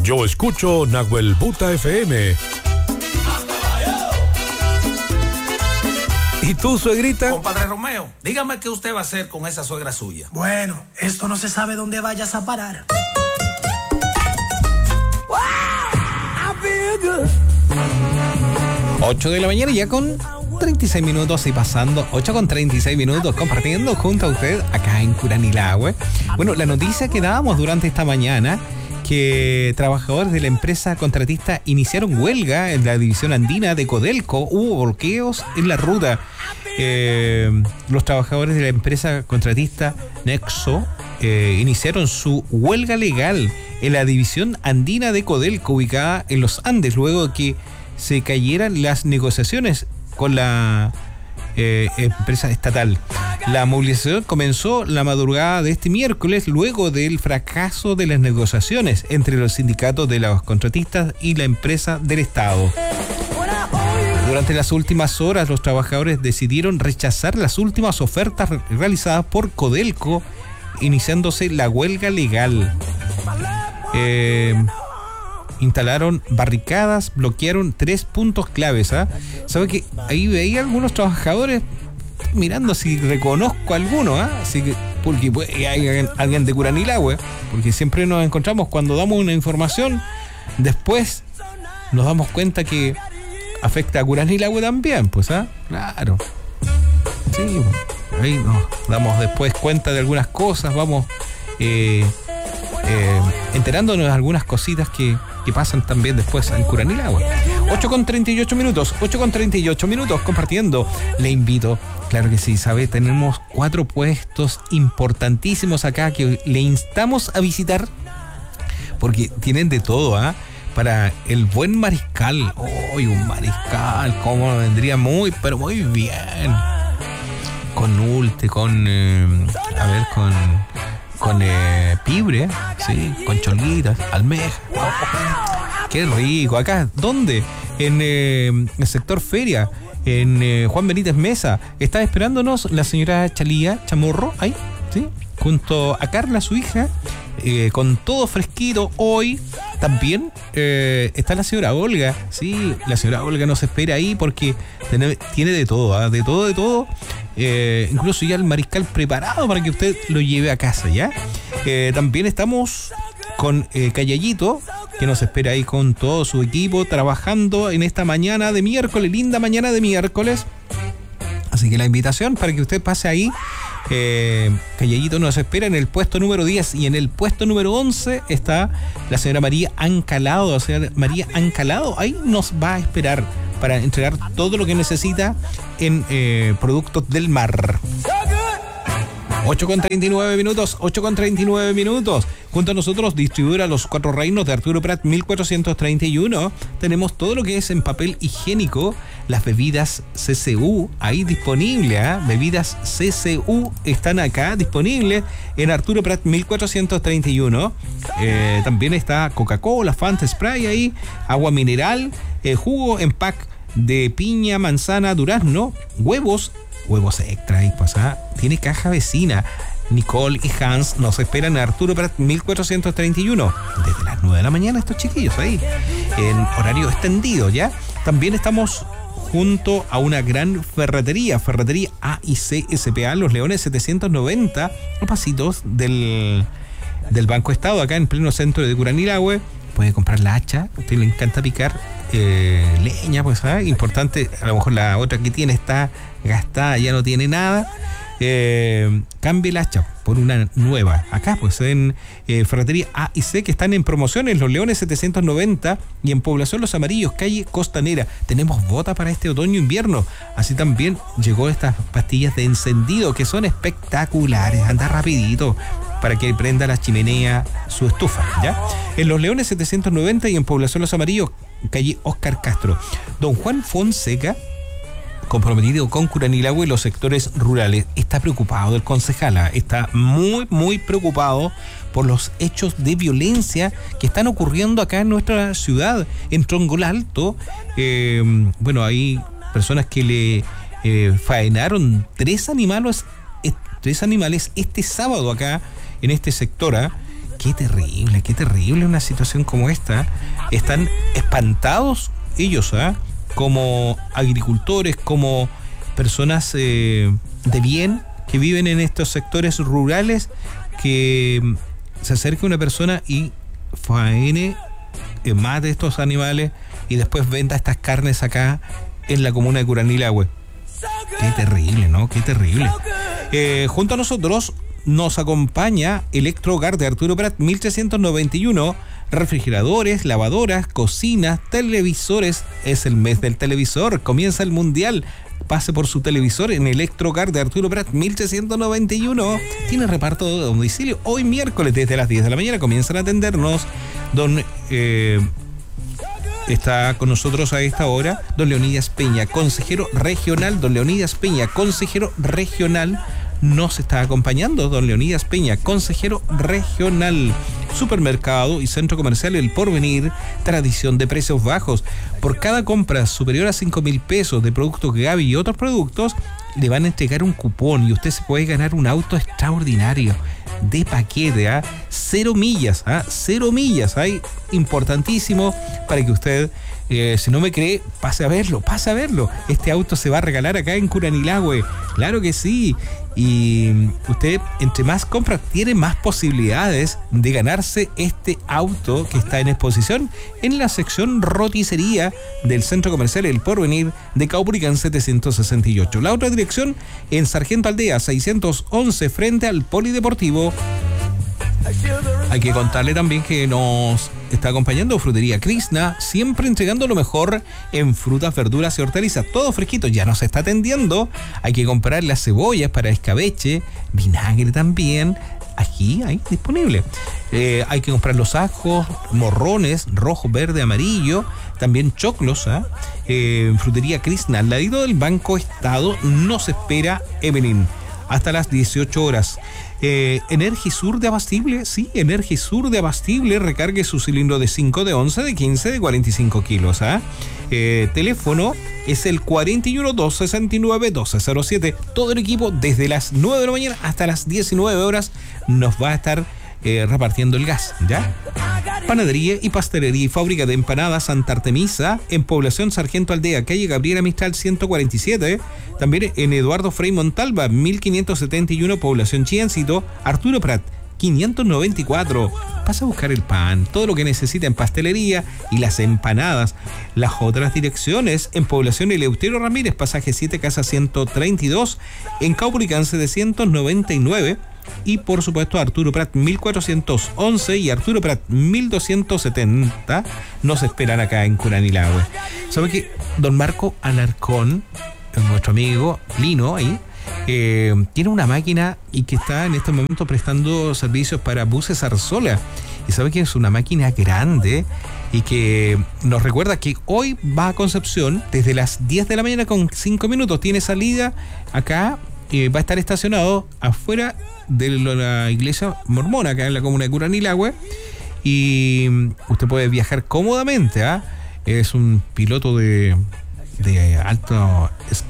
Yo escucho Nahuel Buta FM. ¿Y tú, suegrita? Compadre Romeo, dígame qué usted va a hacer con esa suegra suya. Bueno, esto no se sabe dónde vayas a parar. 8 de la mañana ya con 36 minutos y pasando 8 con 36 minutos compartiendo junto a usted acá en Curanilahue. Bueno, la noticia que dábamos durante esta mañana, que trabajadores de la empresa contratista iniciaron huelga en la división andina de Codelco. Hubo bloqueos en la ruta. Los trabajadores de la empresa contratista Nexo iniciaron su huelga legal en la división andina de Codelco, ubicada en los Andes, luego de que se cayeran las negociaciones con la empresa estatal. La movilización comenzó la madrugada de este miércoles luego del fracaso de las negociaciones entre los sindicatos de los contratistas y la empresa del Estado. Durante las últimas horas, los trabajadores decidieron rechazar las últimas ofertas realizadas por Codelco, iniciándose la huelga legal. Instalaron barricadas, bloquearon 3 puntos claves. ¿Sabe que ahí veía algunos trabajadores mirando si reconozco a alguno? Así que, porque hay alguien de Curanilahue, porque siempre nos encontramos cuando damos una información, después nos damos cuenta que afecta a Curanilahue también, pues, claro. Sí, ahí nos damos después cuenta de algunas cosas, vamos enterándonos de algunas cositas que pasan también después en Curanilahue. 8 con 38 minutos compartiendo. Le invito, claro que sí, sabe, tenemos 4 puestos importantísimos acá que le instamos a visitar, porque tienen de todo, para el buen mariscal. Un mariscal, cómo vendría muy, pero muy bien. Con ulte, con pibre, sí, con cholguitas, almeja. Qué rico. Acá, ¿dónde? En el sector Feria, en Juan Benítez Mesa. Está esperándonos la señora Chalía Chamorro, ahí, sí, junto a Carla, su hija, con todo fresquito. Hoy también está la señora Olga, sí, la señora Olga nos espera ahí porque tiene de todo, de todo. Incluso ya el mariscal preparado para que usted lo lleve a casa, ¿ya? También estamos con Callallito, que nos espera ahí con todo su equipo, trabajando en esta mañana de miércoles, linda mañana de miércoles. Así que la invitación para que usted pase ahí. Callallito nos espera en el puesto número 10 y en el puesto número 11 está la señora María Ancalado. La señora María Ancalado ahí nos va a esperar para entregar todo lo que necesita en productos del mar. 8 con 39 minutos. Junto a nosotros, distribuidora Los Cuatro Reinos de Arturo Prat 1431. Tenemos todo lo que es en papel higiénico, las bebidas CCU ahí disponible, bebidas CCU están acá disponibles en Arturo Prat 1431. También está Coca-Cola, Fanta Spray ahí, agua mineral, jugo en pack de piña, manzana, durazno, huevos extra ahí pasa. Tiene caja vecina. Nicole y Hans nos esperan en Arturo Prat 1431 desde las 9 de la mañana, estos chiquillos ahí en horario extendido, ¿ya? También estamos junto a una gran ferretería A&C SPA Los Leones 790, a pasitos del Banco Estado, acá en pleno centro de Curanilahue. Puede comprar la hacha, a usted le encanta picar leña, pues, importante, a lo mejor la otra que tiene está gastada, ya no tiene nada. Cambie el hacha por una nueva. Acá, pues, en Ferretería A&C, que están en promociones, Los Leones 790 y en Población Los Amarillos, calle Costanera. Tenemos bota para este otoño-invierno. Así también llegó estas pastillas de encendido que son espectaculares. Anda rapidito para que prenda la chimenea su estufa, ¿ya? En Los Leones 790 y en Población Los Amarillos, calle Oscar Castro. Don Juan Fonseca, comprometido con Curanilahue y los sectores rurales, está preocupado. El concejal está muy, muy preocupado por los hechos de violencia que están ocurriendo acá en nuestra ciudad, en Trongol Alto. Hay personas que le faenaron 3 animales este sábado acá en este sector, qué terrible una situación como esta. Están espantados ellos, como agricultores, como personas de bien que viven en estos sectores rurales, que se acerque una persona y faene, mate estos animales y después venda estas carnes acá en la comuna de Curanilahue. Qué terrible, ¿no? Qué terrible. Junto a nosotros nos acompaña Electrohogar de Arturo Prat, 1391. Refrigeradores, lavadoras, cocinas, televisores. Es el mes del televisor. Comienza el mundial. Pase por su televisor en Electrohogar de Arturo Prat, 1391. Tiene reparto de domicilio. Hoy miércoles desde las 10 de la mañana comienzan a atendernos. Está con nosotros a esta hora don Leonidas Peña, consejero regional. Don Leonidas Peña, consejero regional, nos está acompañando. Don Leonidas Peña, consejero regional. Supermercado y centro comercial El Porvenir, tradición de precios bajos. Por cada compra superior a 5.000 pesos de productos Gaby y otros productos, le van a entregar un cupón y usted se puede ganar un auto extraordinario de paquete, 0 millas, 0 millas, importantísimo para que usted, si no me cree, pase a verlo. Este auto se va a regalar acá en Curanilahue, claro que sí. Y usted, entre más compras, tiene más posibilidades de ganarse este auto que está en exposición en la sección roticería del centro comercial El Porvenir de Caupolicán 768. La otra dirección en Sargento Aldea 611 frente al Polideportivo. Hay que contarle también que nos está acompañando Frutería Krishna, siempre entregando lo mejor en frutas, verduras y hortalizas, todo fresquito, ya nos está atendiendo. Hay que comprar las cebollas para escabeche, vinagre también, aquí hay disponible. Hay que comprar los ajos, morrones, rojo, verde, amarillo, también choclos. Frutería Krishna, al ladito del Banco Estado, nos espera Evelyn hasta las 18 horas. Energisur de Abastible, sí, Energisur de Abastible, recargue su cilindro de 5, de 11, de 15, de 45 kilos. Teléfono es el 41-269-1207. Todo el equipo desde las 9 de la mañana hasta las 19 horas nos va a estar repartiendo el gas, ¿ya? Panadería y pastelería y fábrica de empanadas Santa Artemisa en Población Sargento Aldea, calle Gabriela Mistral 147. También en Eduardo Frei Montalva 1571, Población Chiancito. Arturo Prat 594. Pasa a buscar el pan, todo lo que necesita en pastelería y las empanadas. Las otras direcciones en Población Eleuterio Ramírez, pasaje 7, casa 132, en Caupolicán 799. Y por supuesto Arturo Prat 1411 y Arturo Prat 1270 nos esperan acá en Curanilahue. ¿Sabe que don Marco Alarcón, nuestro amigo Lino ahí, tiene una máquina y que está en este momento prestando servicios para buses Arzola? Y sabe que es una máquina grande y que nos recuerda que hoy va a Concepción desde las 10 de la mañana con 5 minutos. Tiene salida acá, va a estar estacionado afuera de la iglesia mormona acá en la comuna de Curanilahue y usted puede viajar cómodamente. Es un piloto de alto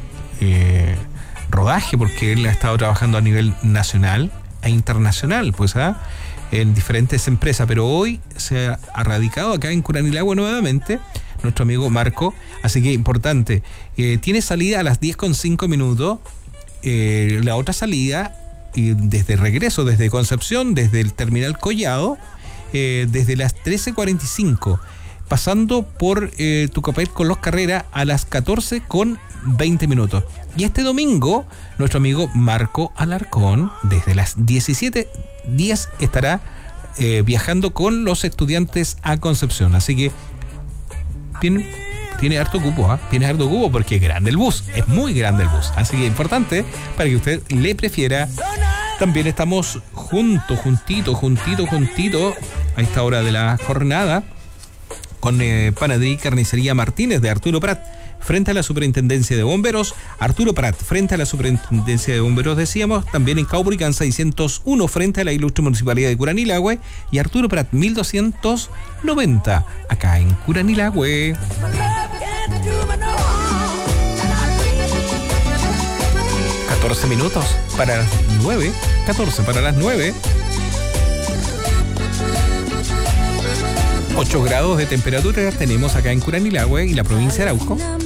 rodaje, porque él ha estado trabajando a nivel nacional e internacional, pues en diferentes empresas, pero hoy se ha radicado acá en Curanilahue nuevamente nuestro amigo Marco, así que importante, tiene salida a las 10:05 minutos. La otra salida desde regreso, desde Concepción, desde el terminal Collado, desde las 13:45, pasando por Tucapel con Los Carreras a las 14:20 minutos. Y este domingo, nuestro amigo Marco Alarcón, desde las 17:10 estará viajando con los estudiantes a Concepción. Así que tiene harto cupo, tiene harto cupo porque es grande el bus, es muy grande el bus. Así que importante para que usted le prefiera. También estamos juntito a esta hora de la jornada con Panadería y Carnicería Martínez de Arturo Prat, frente a la Superintendencia de Bomberos. Arturo Prat, frente a la Superintendencia de Bomberos, decíamos, también en Caupolicán 601, frente a la Ilustre Municipalidad de Curanilahue, y Arturo Prat 1290, acá en Curanilahue. 14 minutos para las 9, 14 para las 9. 8 grados de temperatura tenemos acá en Curanilahue y la provincia de Arauco.